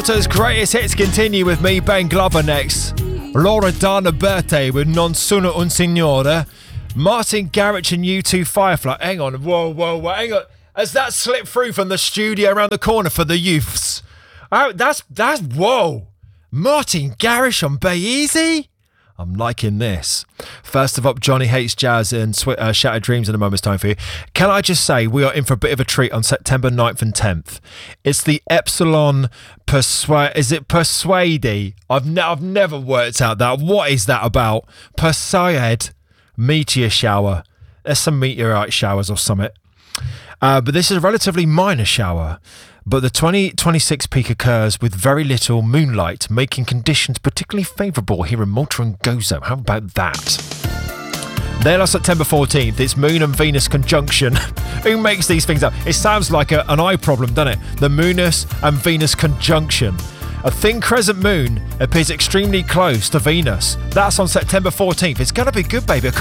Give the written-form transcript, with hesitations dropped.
Travolta's greatest hits continue with me, Ben Glover, next. Loredana Berthe with Non Sono un Signore. Martin Garrix and U2 Firefly. Hang on, whoa, hang on. Has that slipped through from the studio around the corner for the youths? Oh, that's whoa. Martin Garrix on Bay Easy? I'm liking this. First of all, Johnny Hates Jazz and Shattered Dreams in a moment's time for you. Can I just say we are in for a bit of a treat on September 9th and 10th. It's the Epsilon Persuade. Is it Persuade? I've never worked out that. What is that about? Perseid meteor shower. There's some meteorite showers or something. But this is a relatively minor shower. But the 2026 peak occurs with very little moonlight, making conditions particularly favourable here in Malta and Gozo. How about that? Then on September 14th, it's Moon and Venus conjunction. Who makes these things up? It sounds like an eye problem, doesn't it? The Moonus and Venus conjunction. A thin crescent moon appears extremely close to Venus. That's on September 14th. It's going to be good, baby.